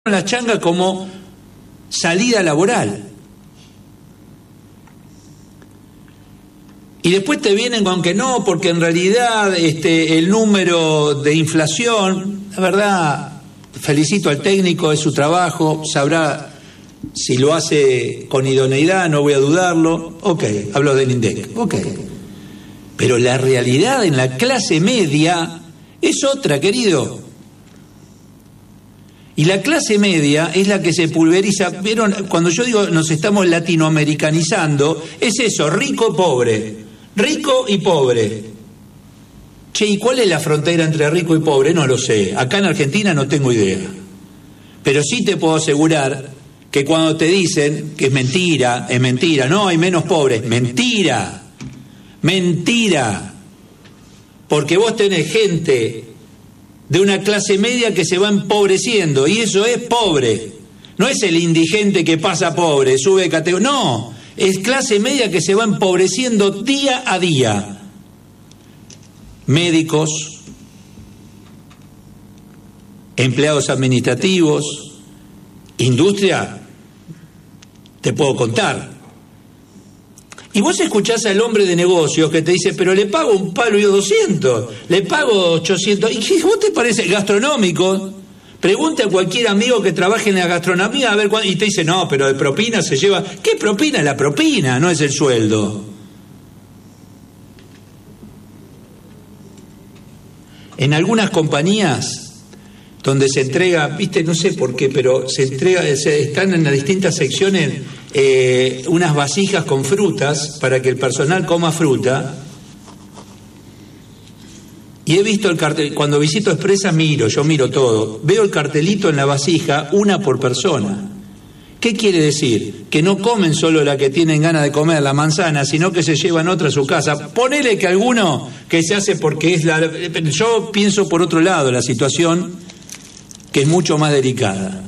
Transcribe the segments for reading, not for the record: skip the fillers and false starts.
la changa como salida laboral. Y después te vienen con que no, porque en realidad el número de inflación, la verdad, felicito al técnico, es su trabajo, sabrá si lo hace con idoneidad, no voy a dudarlo. Ok, hablo del INDEC, ok. Pero la realidad en la clase media es otra, querido. Y la clase media es la que se pulveriza. ¿Vieron? Cuando yo digo nos estamos latinoamericanizando, es eso, rico, pobre, rico y pobre. Che, ¿y cuál es la frontera entre rico y pobre? No lo sé. Acá en Argentina no tengo idea. Pero sí te puedo asegurar que cuando te dicen que es mentira, no, hay menos pobres, mentira, mentira. Porque vos tenés gente de una clase media que se va empobreciendo, y eso es pobre. No es el indigente que pasa pobre, sube de categoría, no, es clase media que se va empobreciendo día a día. Médicos, empleados administrativos, industria, te puedo contar. Y vos escuchás al hombre de negocios que te dice, pero le pago un palo y 200, le pago 800. ¿Y vos te parece gastronómico? Pregunte a cualquier amigo que trabaje en la gastronomía a ver cuánto, y te dice, no, pero de propina se lleva. ¿Qué propina? La propina, no es el sueldo. En algunas compañías donde se entrega, viste, no sé por qué, pero se entrega, están en las distintas secciones unas vasijas con frutas para que el personal coma fruta. Y he visto el cartel, cuando visito Expresa yo miro todo, veo el cartelito en la vasija, una por persona. ¿Qué quiere decir? Que no comen solo la que tienen ganas de comer, la manzana, sino que se llevan otra a su casa. Ponele que alguno que se hace porque es la... Yo pienso por otro lado la situación, que es mucho más delicada.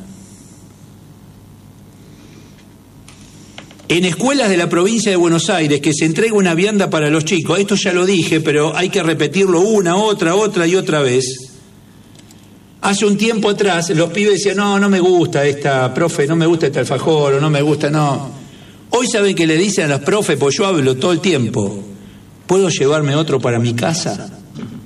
En escuelas de la provincia de Buenos Aires, que se entrega una vianda para los chicos, esto ya lo dije, pero hay que repetirlo una, otra y otra vez. Hace un tiempo atrás los pibes decían, no me gusta esta, profe, no me gusta este alfajor, o no me gusta, no. Hoy saben que le dicen a las profes, pues yo hablo todo el tiempo, ¿puedo llevarme otro para mi casa?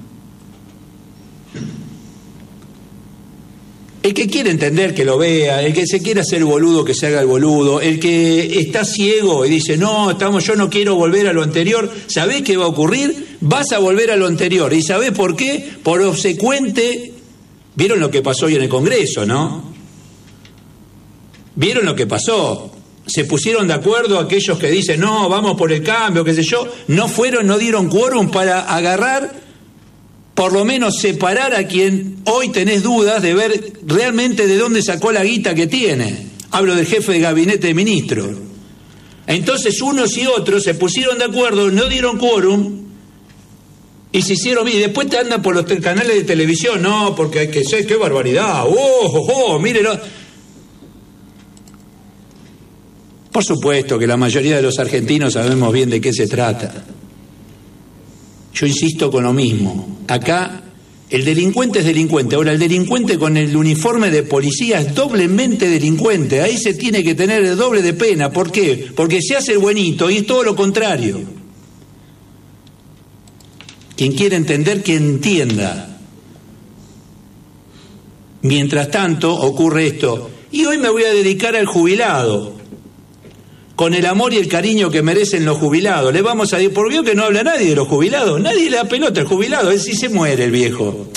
El que quiere entender que lo vea, el que se quiere hacer boludo que se haga el boludo, el que está ciego y dice, yo no quiero volver a lo anterior, ¿sabés qué va a ocurrir? Vas a volver a lo anterior. ¿Y sabés por qué? Por obsecuente. ¿Vieron lo que pasó hoy en el Congreso, no? ¿Vieron lo que pasó? Se pusieron de acuerdo aquellos que dicen, no, vamos por el cambio, qué sé yo, no dieron quórum para agarrar, por lo menos separar a quien hoy tenés dudas de ver realmente de dónde sacó la guita que tiene. Hablo del jefe de gabinete de ministros. Entonces unos y otros se pusieron de acuerdo, no dieron quórum y se hicieron bien. Y después te andan por los canales de televisión, no, porque hay que ser, qué barbaridad, mírenlo. Por supuesto que la mayoría de los argentinos sabemos bien de qué se trata. Yo insisto con lo mismo. Acá el delincuente es delincuente. Ahora, el delincuente con el uniforme de policía es doblemente delincuente. Ahí se tiene que tener el doble de pena. ¿Por qué? Porque se hace el buenito y es todo lo contrario. Quien quiere entender, que entienda. Mientras tanto, ocurre esto. Y hoy me voy a dedicar al jubilado. Con el amor y el cariño que merecen los jubilados. Le vamos a decir, por Dios que no habla nadie de los jubilados. Nadie le da pelota al jubilado. Él sí se muere el viejo.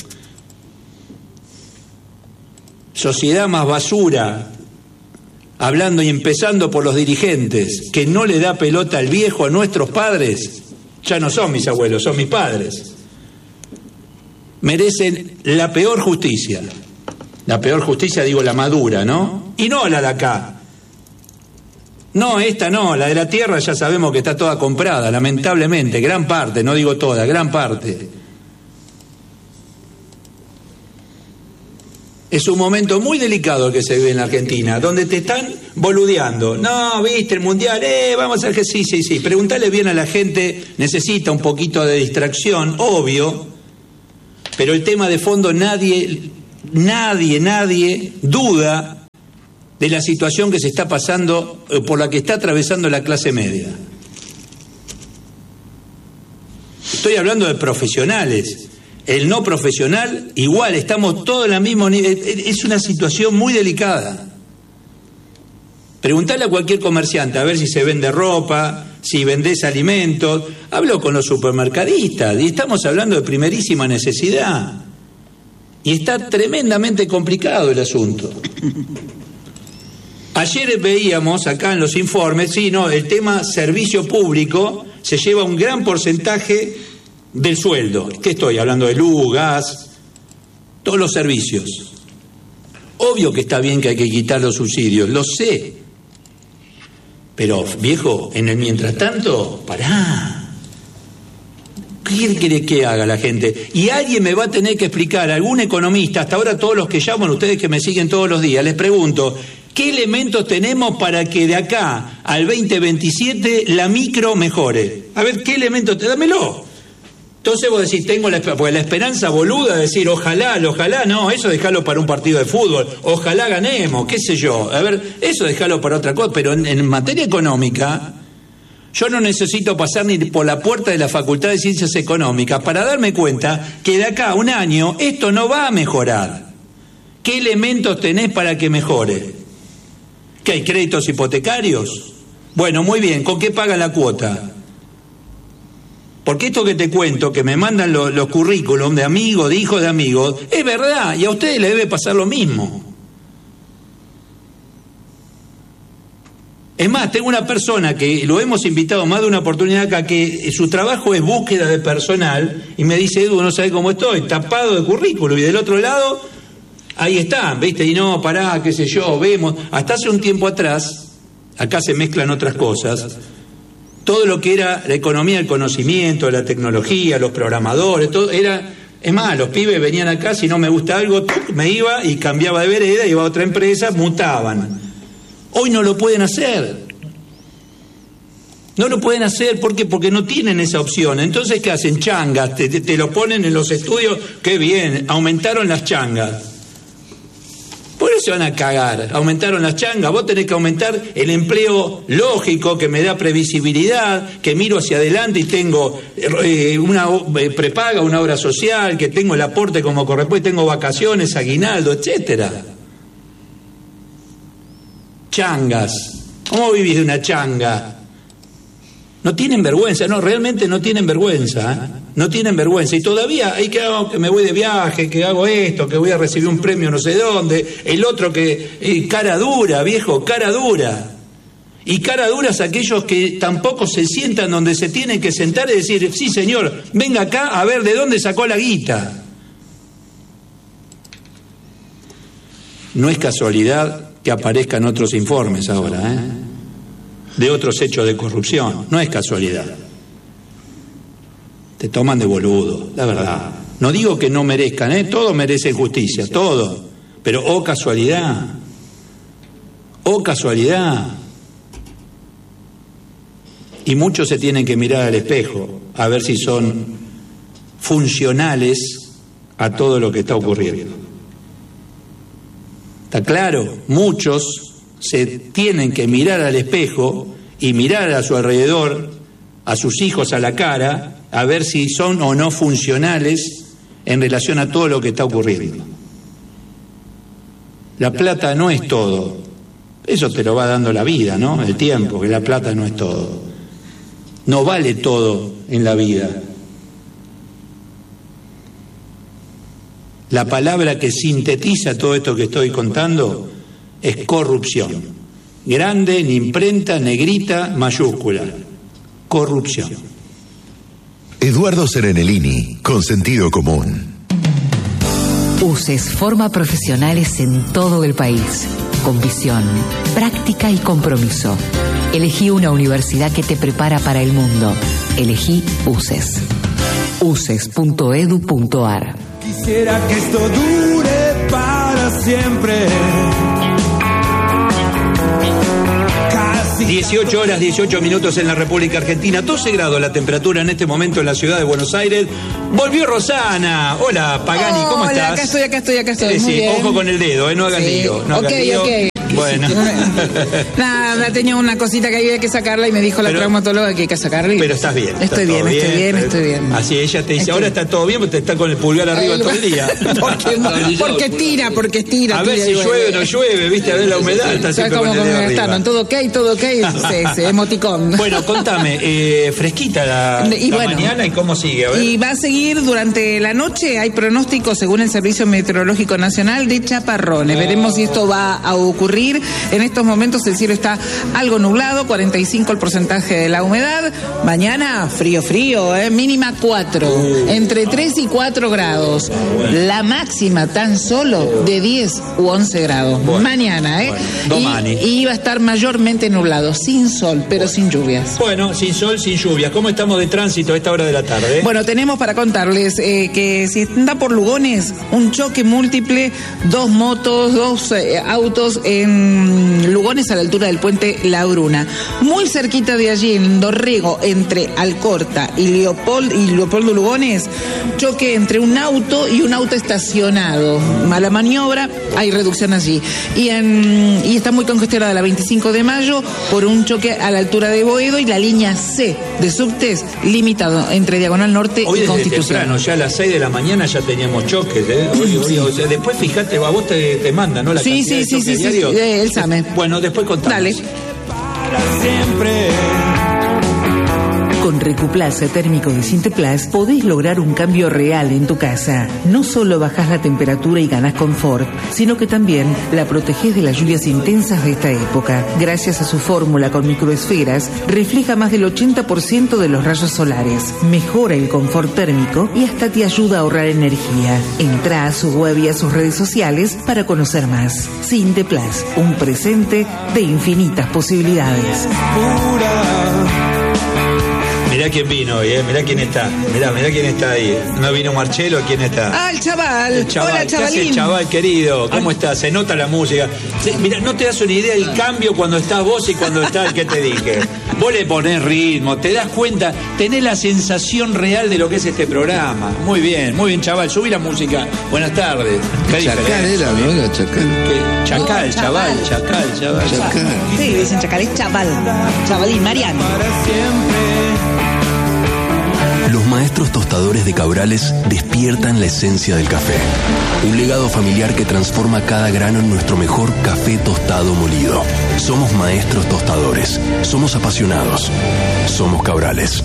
Sociedad más basura. Hablando y empezando por los dirigentes. Que no le da pelota al viejo, a nuestros padres. Ya no son mis abuelos, son mis padres. Merecen la peor justicia. La peor justicia, digo, la madura, ¿no? Y no la de acá. No, esta no, la de la tierra ya sabemos que está toda comprada, lamentablemente, gran parte, no digo toda, gran parte. Es un momento muy delicado el que se vive en la Argentina, donde te están boludeando. No, viste, el mundial, vamos a hacer que sí. Preguntale bien a la gente, necesita un poquito de distracción, obvio, pero el tema de fondo nadie duda de la situación que se está pasando, por la que está atravesando la clase media. Estoy hablando de profesionales. El no profesional, igual, estamos todos en el mismo nivel. Es una situación muy delicada. Preguntale a cualquier comerciante a ver si se vende ropa, si vendés alimentos. Hablo con los supermercadistas y estamos hablando de primerísima necesidad. Y está tremendamente complicado el asunto. Ayer veíamos acá en los informes, el tema servicio público se lleva un gran porcentaje del sueldo. ¿Qué estoy hablando? De luz, gas, todos los servicios. Obvio que está bien que hay que quitar los subsidios, lo sé. Pero, viejo, en el mientras tanto, pará. ¿Qué quiere que haga la gente? Y alguien me va a tener que explicar, algún economista, hasta ahora todos los que llaman, ustedes que me siguen todos los días, les pregunto, ¿qué elementos tenemos para que de acá al 2027 la micro mejore? A ver, ¿qué elementos? Dámelo. Entonces vos decís, porque la esperanza boluda de decir, ojalá, no, eso dejalo para un partido de fútbol, ojalá ganemos, qué sé yo, a ver, eso dejalo para otra cosa, pero en materia económica, yo no necesito pasar ni por la puerta de la Facultad de Ciencias Económicas para darme cuenta que de acá a un año esto no va a mejorar. ¿Qué elementos tenés para que mejore? ¿Que hay créditos hipotecarios? Bueno, muy bien, ¿con qué pagan la cuota? Porque esto que te cuento, que me mandan los currículums de amigos, de hijos de amigos, es verdad, y a ustedes les debe pasar lo mismo. Es más, tengo una persona que lo hemos invitado más de una oportunidad acá, que su trabajo es búsqueda de personal, y me dice, Edu, no sabés cómo estoy, tapado de currículum, y del otro lado, ahí están, ¿viste? Y no, pará, qué sé yo, vemos. Hasta hace un tiempo atrás, acá se mezclan otras cosas, todo lo que era la economía del conocimiento, la tecnología, los programadores, todo era... Es más, los pibes venían acá, si no me gusta algo, me iba y cambiaba de vereda, iba a otra empresa, mutaban. Hoy no lo pueden hacer. No lo pueden hacer, ¿por qué? Porque no tienen esa opción. Entonces, ¿qué hacen? Changas, te lo ponen en los estudios, qué bien, aumentaron las changas. Por eso van a cagar, aumentaron las changas, vos tenés que aumentar el empleo lógico que me da previsibilidad, que miro hacia adelante y tengo una prepaga, una obra social, que tengo el aporte como corresponde, tengo vacaciones, aguinaldo, etcétera. Changas, ¿cómo vivís de una changa? No tienen vergüenza, no, realmente no tienen vergüenza, ¿eh? No tienen vergüenza. Y todavía hay que me voy de viaje, que hago esto, que voy a recibir un premio no sé dónde, el otro que... cara dura, viejo, cara dura. Y cara duras aquellos que tampoco se sientan donde se tienen que sentar y decir, sí señor, venga acá a ver de dónde sacó la guita. No es casualidad que aparezcan otros informes ahora, de otros hechos de corrupción, no es casualidad. Te toman de boludo, la verdad. No digo que no merezcan, todos merecen justicia, todos, pero casualidad, casualidad. Y muchos se tienen que mirar al espejo a ver si son funcionales a todo lo que está ocurriendo. ¿Está claro? Muchos se tienen que mirar al espejo y mirar a su alrededor, a sus hijos a la cara, a ver si son o no funcionales en relación a todo lo que está ocurriendo. La plata no es todo. Eso te lo va dando la vida, ¿no? El tiempo, que la plata no es todo. No vale todo en la vida. La palabra que sintetiza todo esto que estoy contando es corrupción. Grande, en imprenta, negrita, mayúscula. Corrupción. Eduardo Serenellini, con sentido común. UCES forma profesionales en todo el país, con visión, práctica y compromiso. Elegí una universidad que te prepara para el mundo. Elegí UCES. uces.edu.ar. Quisiera que esto dure para siempre. 18 horas, 18 minutos en la República Argentina, 12 grados la temperatura en este momento en la ciudad de Buenos Aires. Volvió Rosana. Hola, Pagani, ¿cómo estás? Acá estoy. Sí, Muy bien. ojo con el dedo, no hagan lío. No hagan lío. Ok. Bueno. Nada, tenía una cosita que había que sacarla y me dijo la traumatóloga que hay que sacarla. Pero estás bien. Estoy bien. Así ella te dice, ahora está todo bien, porque te está con el pulgar arriba todo el día. porque estira. A ver si llueve o no llueve, viste, a ver la humedad. Está siempre con el dedo arriba. Todo ok, sí, emoticón. Bueno, contame, fresquita la mañana y cómo sigue, a ver. Y va a seguir durante la noche, hay pronósticos según el Servicio Meteorológico Nacional de chaparrones. Veremos si esto va a ocurrir. En estos momentos el cielo está algo nublado, 45 el porcentaje de la humedad. Mañana frío, mínima 4, entre 3 y 4 grados. La máxima tan solo de 10 u 11 grados. Bueno, mañana, y va a estar mayormente nublado, sin sol, pero sin lluvias. Bueno, sin sol, sin lluvias. ¿Cómo estamos de tránsito a esta hora de la tarde? Bueno, tenemos para contarles que si anda por Lugones, un choque múltiple, 2 motos, 2 autos en Lugones a la altura del puente La Bruna. Muy cerquita de allí, en Dorrego, entre Alcorta y Leopoldo Lugones, choque entre un auto y un auto estacionado. Mala maniobra, hay reducción allí. Y está muy congestionada la 25 de mayo por un choque a la altura de Boedo y la línea C de subtes limitado entre Diagonal Norte hoy y Constitución. Temprano, ya a las 6 de la mañana ya teníamos choques, Hoy, o sea, después fíjate, a vos te manda, ¿no? La sí, el SAME. Bueno, después contamos. Dale. Para siempre. Con Recuplace térmico de Sinteplas podés lograr un cambio real en tu casa. No solo bajás la temperatura y ganás confort, sino que también la protegés de las lluvias intensas de esta época. Gracias a su fórmula con microesferas, refleja más del 80% de los rayos solares, mejora el confort térmico y hasta te ayuda a ahorrar energía. Entrá a su web y a sus redes sociales para conocer más. Sinteplas, un presente de infinitas posibilidades. Mirá quién vino hoy, mirá quién está. Mirá quién está ahí. ¿No vino Marcelo? ¿Quién está? Ah, el chaval. Hola, chavalín. ¿Qué hace el chaval, querido? ¿Cómo estás? Se nota la música. Mirá, no te das una idea del cambio cuando estás vos y cuando está el que te dije. Vos le ponés ritmo, te das cuenta, tenés la sensación real de lo que es este programa. Muy bien, chaval. Subí la música. Buenas tardes. Chacal era, ¿no? Era Chacal. Chacal, chaval. Sí, dicen Chacal, es chaval. Chavalín, Mariano. Los maestros tostadores de Cabrales despiertan la esencia del café. Un legado familiar que transforma cada grano en nuestro mejor café tostado molido. Somos maestros tostadores. Somos apasionados. Somos Cabrales.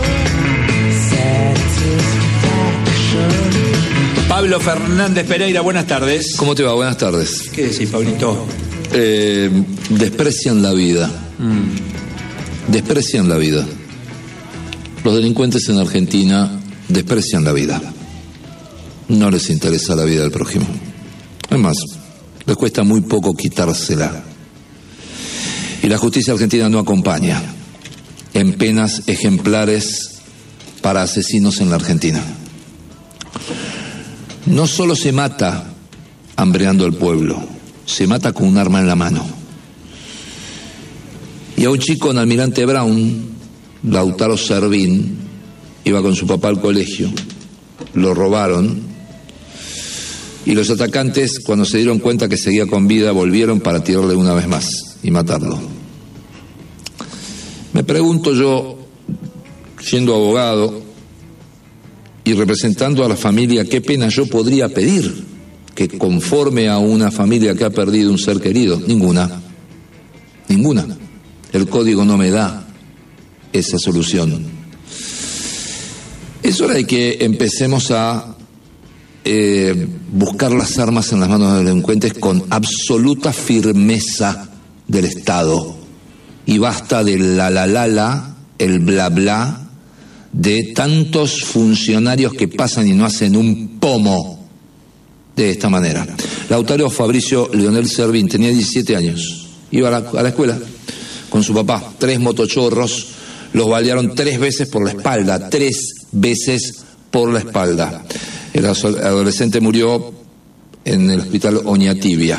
Pablo Fernández Pereira, buenas tardes. ¿Cómo te va? Buenas tardes. ¿Qué decís, Pablito? Desprecian la vida. Desprecian la vida. Los delincuentes en Argentina desprecian la vida. No les interesa la vida del prójimo. Además, les cuesta muy poco quitársela. Y la justicia argentina no acompaña en penas ejemplares para asesinos en la Argentina. No solo se mata hambreando al pueblo, se mata con un arma en la mano. Y a un chico en Almirante Brown, Lautaro Servín, iba con su papá al colegio, lo robaron y los atacantes, cuando se dieron cuenta que seguía con vida, volvieron para tirarle una vez más y matarlo. Me pregunto yo, siendo abogado y representando a la familia, ¿qué pena yo podría pedir que conforme a una familia que ha perdido un ser querido? Ninguna. El código no me da esa solución. Es hora de que empecemos a buscar las armas en las manos de los delincuentes con absoluta firmeza del Estado. Y basta del el bla bla de tantos funcionarios que pasan y no hacen un pomo de esta manera. Lautaro Fabricio Leonel Servín tenía 17 años. Iba a la escuela con su papá. 3 motochorros los balearon 3 veces por la espalda. 3 veces por la espalda. El adolescente murió en el hospital Oñatibia.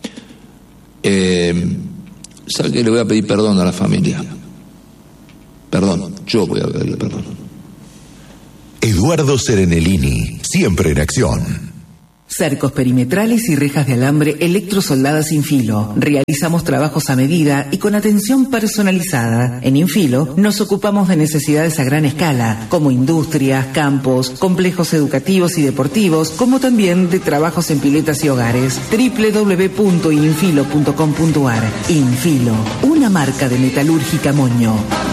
¿Sabe qué? Le voy a pedir perdón a la familia. Perdón, yo voy a pedirle perdón. Eduardo Serenellini, siempre en acción. Cercos perimetrales y rejas de alambre electrosoldadas Infilo. Realizamos trabajos a medida y con atención personalizada. En Infilo nos ocupamos de necesidades a gran escala, como industrias, campos, complejos educativos y deportivos, como también de trabajos en piletas y hogares. www.infilo.com.ar. Infilo, una marca de metalúrgica Moño.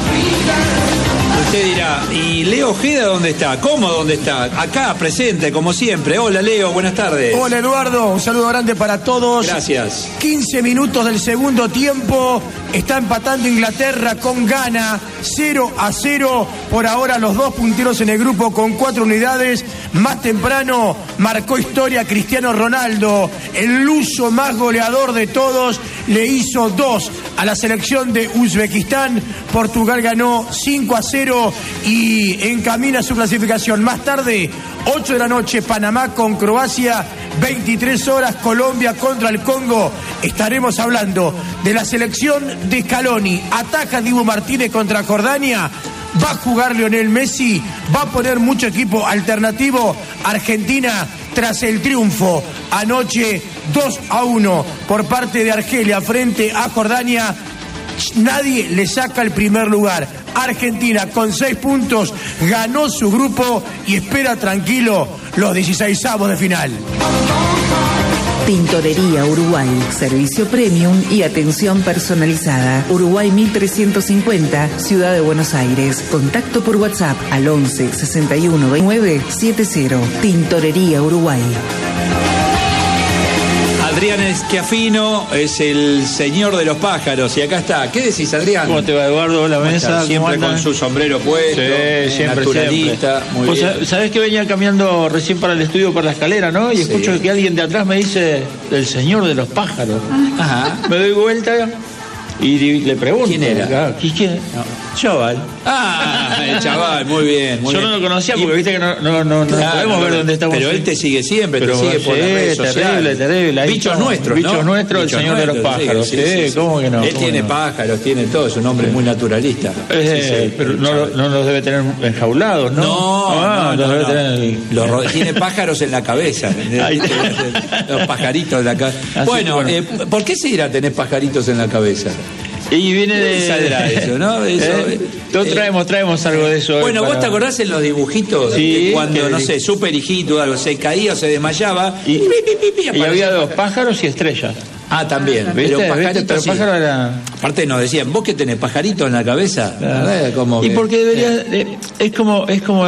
Usted dirá, ¿y Leo Ojeda dónde está? ¿Cómo dónde está? Acá, presente, como siempre. Hola, Leo, buenas tardes. Hola, Eduardo, un saludo grande para todos. Gracias. 15 minutos del segundo tiempo, está empatando Inglaterra con Ghana, 0-0. Por ahora los dos punteros en el grupo con 4 unidades. Más temprano marcó historia Cristiano Ronaldo, el luso más goleador de todos, le hizo 2 a la selección de Uzbekistán. Portugal ganó 5-0 y encamina su clasificación. Más tarde, 8 de la noche, Panamá con Croacia, 23 horas, Colombia contra el Congo. Estaremos hablando de la selección de Scaloni. Ataca Dibu Martínez contra Jordania. Va a jugar Lionel Messi. Va a poner mucho equipo alternativo. Argentina, tras el triunfo anoche 2-1 por parte de Argelia frente a Jordania, nadie le saca el primer lugar. Argentina con 6 puntos ganó su grupo y espera tranquilo los 16avos de final. Tintorería Uruguay, servicio premium y atención personalizada. Uruguay 1350, Ciudad de Buenos Aires. Contacto por WhatsApp al 11 61 29 70. Tintorería Uruguay. Adrián Schiaffino es el señor de los pájaros y acá está. ¿Qué decís, Adrián? ¿Cómo te va, Eduardo? La mesa. Siempre con su sombrero puesto, siempre, naturalista. Siempre. Muy bien. ¿Sabés que venía caminando recién para el estudio por la escalera, no? Y escucho que alguien de atrás me dice, el señor de los pájaros. Ajá. Me doy vuelta y le pregunto. ¿Quién era? ¿Quién? Chaval. El chaval, muy bien. Yo no lo conocía porque viste que no podemos ver dónde estamos. Pero él te sigue siempre, te sigue por las redes sociales. Terrible. Bichos nuestros, ¿no? Bichos nuestros, el señor de los pájaros. Sí, ¿cómo que no? Él tiene pájaros, tiene todo, es un hombre muy naturalista. Pero no los debe tener enjaulados, ¿no? No, tiene pájaros en la cabeza. Los pajaritos en la cabeza. Bueno, ¿por qué se irá a tener pajaritos en la cabeza? Y viene de... saldrá eso, ¿no? Traemos algo de eso. Bueno, ¿vos te acordás en los dibujitos? Sí, cuando, no sé, super hijito, algo, se caía o se desmayaba. Y había 2 pájaros y estrellas. Ah, también. ¿Viste? Pero pajaritos, Pero pájaro era... Aparte nos decían, ¿vos que tenés pajaritos en la cabeza? Y porque debería... Es como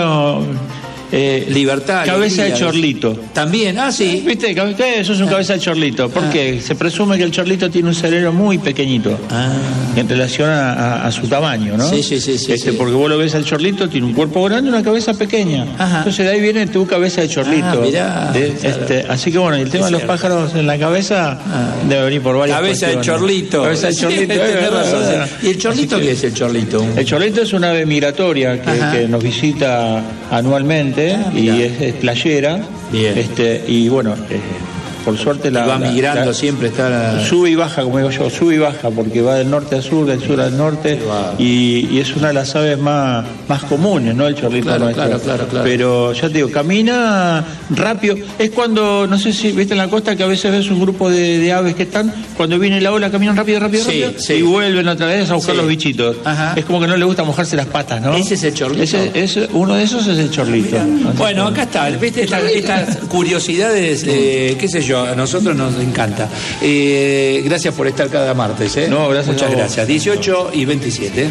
libertad. Cabeza de chorlito. También, sí. ¿Viste? Eso es un cabeza de chorlito. Porque se presume que el chorlito tiene un cerebro muy pequeñito. En relación a su tamaño, ¿no? Sí. Porque vos lo ves al chorlito, tiene un cuerpo grande y una cabeza pequeña. Ajá. Entonces de ahí viene tu cabeza de chorlito. Mirá, así que bueno, el tema de los pájaros en la cabeza debe venir por varias cabeza de chorlito. Cabeza de chorlito. Tenés razón. ¿Y el chorlito qué es el chorlito? El chorlito es una ave migratoria que nos visita anualmente. Y es playera. Bien. Y bueno, por suerte va migrando siempre, sube y baja, como digo yo, sube y baja, porque va del norte al sur, del sur al norte, y es una de las aves más comunes, ¿no? El chorlito nuestro. Claro. Pero ya te digo, camina rápido. Es cuando, no sé si viste en la costa que a veces ves un grupo de aves que están, cuando viene la ola caminan rápido, y vuelven otra vez a buscar los bichitos. Ajá. Es como que no le gusta mojarse las patas, ¿no? Ese es el chorlito. Uno de esos es el chorlito. Bueno, acá está, viste estas curiosidades, qué sé yo, a nosotros nos encanta. Gracias por estar cada martes. No, gracias. Muchas gracias. 18 y 27.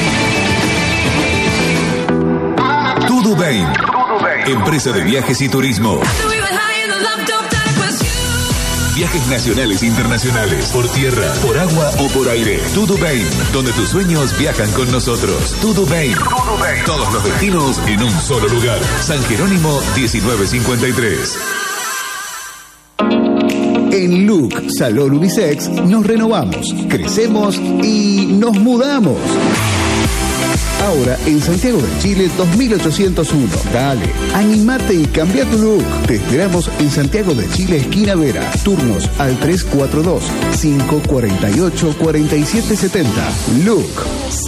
Tudubain, empresa de viajes y turismo. Viajes nacionales e internacionales, por tierra, por agua o por aire. Tudubain, donde tus sueños viajan con nosotros. Tudubain. Todos los destinos en un solo lugar. San Jerónimo 1953. En Look Salón Unisex nos renovamos, crecemos y nos mudamos. Ahora en Santiago de Chile 2801. Dale, animate y cambia tu look. Te esperamos en Santiago de Chile, esquina Vera. Turnos al 342-548-4770. Look